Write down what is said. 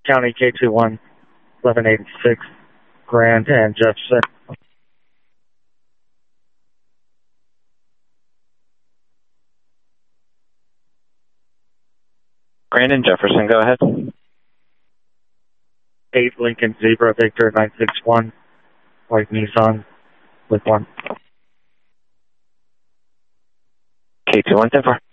County K21, 1186, Grand and Jefferson. Grand and Jefferson, go ahead. 8 Lincoln Zebra Victor 961, white Nissan with 1. K21, 10-4.